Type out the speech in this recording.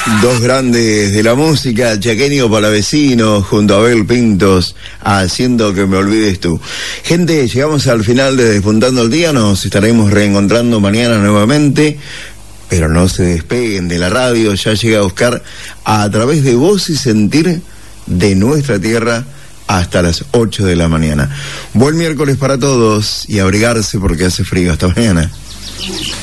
Dos grandes de la música, Chaqueño Palavecino junto a Abel Pintos, Haciendo que me olvides tú. Gente, llegamos al final de Despuntando el Día, nos estaremos reencontrando mañana nuevamente, pero no se despeguen de la radio, ya llega Oscar a través de Voz y Sentir de nuestra tierra hasta las 8 de la mañana. Buen miércoles para todos y abrigarse porque hace frío. Hasta mañana.